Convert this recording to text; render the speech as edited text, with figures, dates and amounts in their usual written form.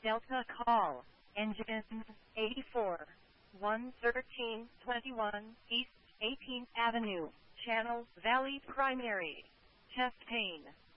Delta call. Engine 84. 11321 East 18th Avenue. Channel Valley Primary. Chest pain.